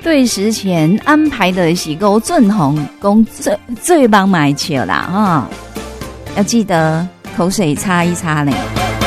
对时前安排的是够正红，公最帮买球啦哈，要记得口水擦一擦呢。